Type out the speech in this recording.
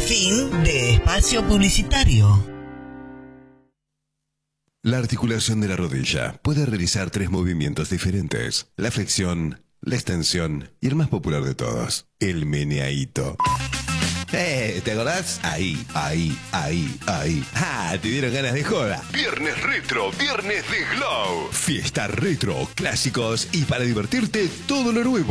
Fin de espacio publicitario. La articulación de la rodilla puede realizar 3 movimientos diferentes: la flexión, la extensión y el más popular de todos, el meneadito. ¿Te acordás? Ahí. ¡Ah! Te dieron ganas de joda. Viernes retro, viernes de Glow. Fiesta retro, clásicos y para divertirte todo lo nuevo.